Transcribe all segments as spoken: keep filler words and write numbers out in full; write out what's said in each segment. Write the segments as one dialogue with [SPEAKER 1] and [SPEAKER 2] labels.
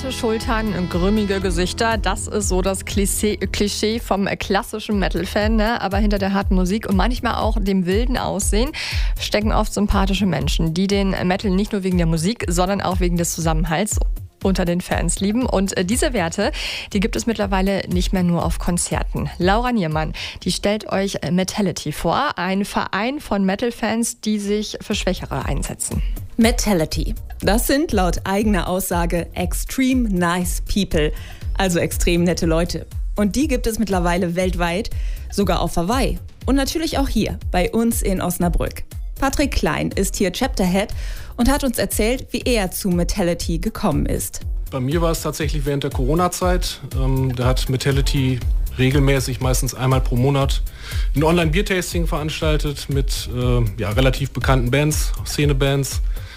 [SPEAKER 1] Harte Schultern, grimmige Gesichter, das ist so das Klischee, Klischee vom klassischen Metal-Fan. Ne? Aber hinter der harten Musik und manchmal auch dem wilden Aussehen stecken oft sympathische Menschen, die den Metal nicht nur wegen der Musik, sondern auch wegen des Zusammenhalts unter den Fans lieben. Und äh, diese Werte, die gibt es mittlerweile nicht mehr nur auf Konzerten. Laura Niermann, die stellt euch Metality vor, ein Verein von Metal-Fans, die sich für Schwächere einsetzen.
[SPEAKER 2] Metality. Das sind laut eigener Aussage extreme nice people, also extrem nette Leute. Und die gibt es mittlerweile weltweit, sogar auf Hawaii. Und natürlich auch hier, bei uns in Osnabrück. Patrick Klein ist hier Chapter Head und hat uns erzählt, wie er zu Metality gekommen ist.
[SPEAKER 3] Bei mir war es tatsächlich während der Corona-Zeit. Ähm, da hat Metality regelmäßig, meistens einmal pro Monat, ein Online-Bier-Tasting veranstaltet mit äh, ja, relativ bekannten Bands, Szene-Bands.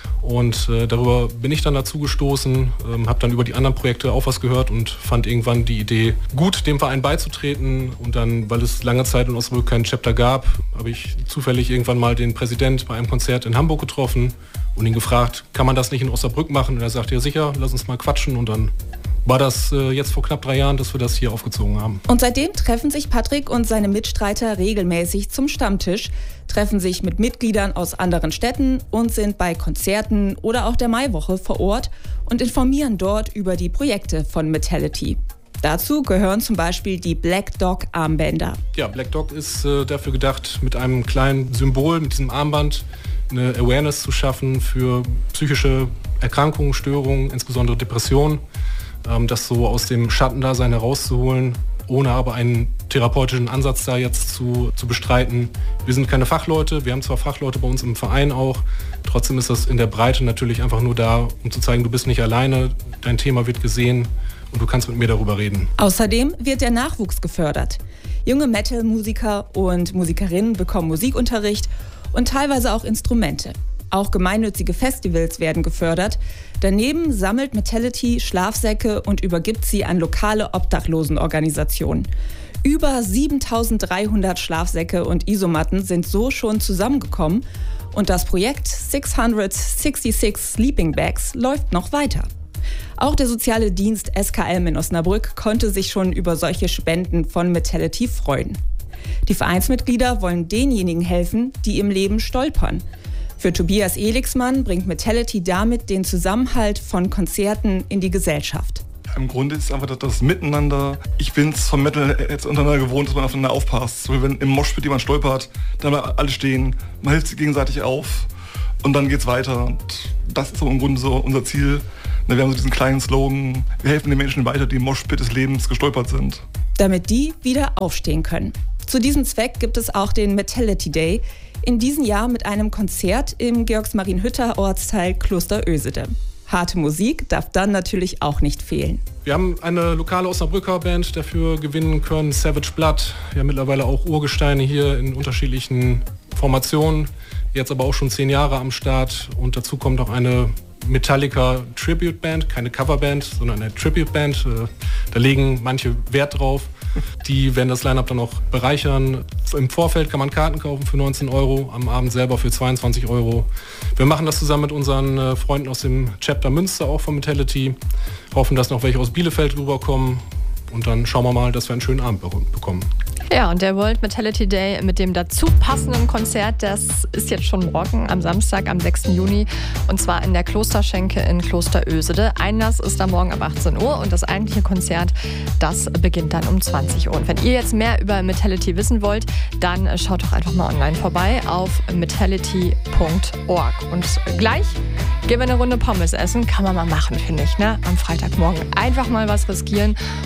[SPEAKER 3] Und äh, darüber bin ich dann dazu gestoßen, ähm, habe dann über die anderen Projekte auch was gehört und fand irgendwann die Idee gut, dem Verein beizutreten. Und dann, weil es lange Zeit in Osnabrück keinen Chapter gab, habe ich zufällig irgendwann mal den Präsident bei einem Konzert in Hamburg getroffen und ihn gefragt, kann man das nicht in Osnabrück machen? Und er sagte, ja sicher, lass uns mal quatschen. Und dann war das äh, jetzt vor knapp drei Jahren, dass wir das hier aufgezogen haben.
[SPEAKER 2] Und seitdem treffen sich Patrick und seine Mitstreiter regelmäßig zum Stammtisch, treffen sich mit Mitgliedern aus anderen Städten und sind bei Konzerten oder auch der Maiwoche vor Ort und informieren dort über die Projekte von Metality. Dazu gehören zum Beispiel die Black Dog Armbänder.
[SPEAKER 3] Ja, Black Dog ist äh, dafür gedacht, mit einem kleinen Symbol, mit diesem Armband, eine Awareness zu schaffen für psychische Erkrankungen, Störungen, insbesondere Depressionen. Ähm, das so aus dem Schattendasein herauszuholen, ohne aber einen therapeutischen Ansatz da jetzt zu, zu bestreiten. Wir sind keine Fachleute, wir haben zwar Fachleute bei uns im Verein auch, trotzdem ist das in der Breite natürlich einfach nur da, um zu zeigen, du bist nicht alleine, dein Thema wird gesehen und du kannst mit mir darüber reden.
[SPEAKER 2] Außerdem wird der Nachwuchs gefördert. Junge Metal-Musiker und Musikerinnen bekommen Musikunterricht und teilweise auch Instrumente. Auch gemeinnützige Festivals werden gefördert. Daneben sammelt Metality Schlafsäcke und übergibt sie an lokale Obdachlosenorganisationen. Über siebentausenddreihundert Schlafsäcke und Isomatten sind so schon zusammengekommen. Und das Projekt sechshundertsechsundsechzig Sleeping Bags läuft noch weiter. Auch der soziale Dienst S K M in Osnabrück konnte sich schon über solche Spenden von Metality freuen. Die Vereinsmitglieder wollen denjenigen helfen, die im Leben stolpern. Für Tobias Elixmann bringt Metality damit den Zusammenhalt von Konzerten in die Gesellschaft.
[SPEAKER 4] Im Grunde ist es einfach das, das Miteinander. Ich bin es vom Metal jetzt untereinander gewohnt, dass man aufeinander aufpasst. So, wenn im Moshpit jemand stolpert, dann bleiben alle stehen, man hilft sich gegenseitig auf und dann geht's weiter. Und das ist so im Grunde so unser Ziel. Wir haben so diesen kleinen Slogan, wir helfen den Menschen weiter, die im Moshpit des Lebens gestolpert sind.
[SPEAKER 2] Damit die wieder aufstehen können. Zu diesem Zweck gibt es auch den Metality Day, in diesem Jahr mit einem Konzert im Georgsmarienhütter Ortsteil Kloster Ösede. Harte Musik darf dann natürlich auch nicht fehlen.
[SPEAKER 3] Wir haben eine lokale Osnabrücker Band dafür gewinnen können, Savage Blood. Wir haben mittlerweile auch Urgesteine hier in unterschiedlichen Formationen, jetzt aber auch schon zehn Jahre am Start. Und dazu kommt auch eine Metallica Tribute Band, keine Coverband, sondern eine Tribute Band. Da legen manche Wert drauf. Die werden das Line-Up dann auch bereichern. Im Vorfeld kann man Karten kaufen für neunzehn Euro, am Abend selber für zweiundzwanzig Euro. Wir machen das zusammen mit unseren Freunden aus dem Chapter Münster, auch von Metality. Hoffen, dass noch welche aus Bielefeld rüberkommen. Und dann schauen wir mal, dass wir einen schönen Abend bekommen.
[SPEAKER 1] Ja, und der World Metality Day mit dem dazu passenden Konzert, das ist jetzt schon morgen am Samstag, am sechsten Juni. Und zwar in der Klosterschenke in Kloster Ösede. Einlass ist da morgen ab achtzehn Uhr und das eigentliche Konzert, das beginnt dann um zwanzig Uhr. Und wenn ihr jetzt mehr über Metality wissen wollt, dann schaut doch einfach mal online vorbei auf metality punkt org. Und gleich gehen wir eine Runde Pommes essen. Kann man mal machen, finde ich, ne? Am Freitagmorgen einfach mal was riskieren.